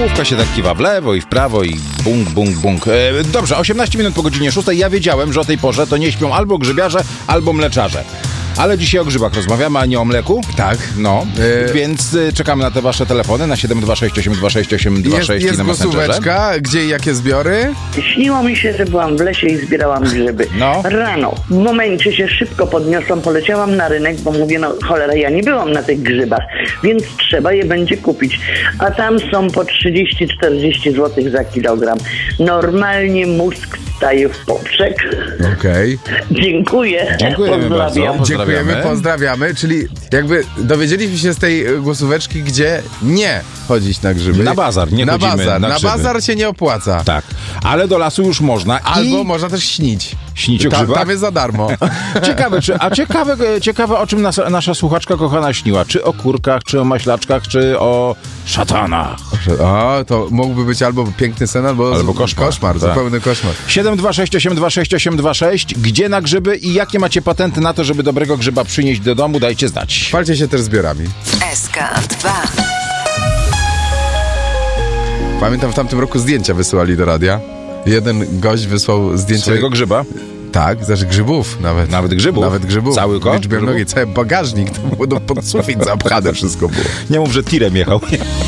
Główka się tak kiwa w lewo i w prawo i bung, bung, bung. Dobrze, 18 minut po godzinie 6. Ja wiedziałem, że o tej porze to nie śpią albo grzybiarze, albo mleczarze. Ale dzisiaj o grzybach rozmawiamy, a nie o mleku. Tak. No, więc czekamy na te wasze telefony na 726826826 jest i na Messengerze. głosóweczka, gdzie i jakie zbiory? Śniło mi się, że byłam w lesie i zbierałam grzyby. No. Rano, w momencie się szybko podniosłam, poleciałam na rynek, bo mówię, no cholera, ja nie byłam na tych grzybach, więc trzeba je będzie kupić. A tam są po 30-40 zł za kilogram. Normalnie mózg staje w poprzek. Okej. Dziękuję. Dziękujemy bardzo. Pozdrawiam. Pozdrawiamy. Czyli jakby dowiedzieliśmy się z tej głosóweczki, gdzie nie chodzić na grzyby. Na bazar, nie chodzimy na Na grzyby. bazar się nie opłaca. Tak, ale do lasu już można. Albo I można też śnić. śnić o grzybach? Tam jest za darmo. Ciekawe, o czym nasza słuchaczka kochana śniła. Czy o kurkach, czy o maślaczkach, czy o szatanach. O, to mógłby być albo piękny sen, albo koszmar. Tak. Zupełny koszmar. 726826826. Gdzie na grzyby i jakie macie patenty na to, żeby dobrego grzyba przynieść do domu? Dajcie znać. Chwalcie się też zbiorami. SK2. Pamiętam, w tamtym roku zdjęcia wysyłali do radia. Jeden gość wysłał zdjęcie... Swojego grzyba? Tak, znaczy grzybów nawet. Nawet grzybów? Nawet grzybów. Cały kosz Liczbę grzybów? nogi, cały bagażnik, to było pod sufit zapchane wszystko było. Nie mów, że tirem jechał.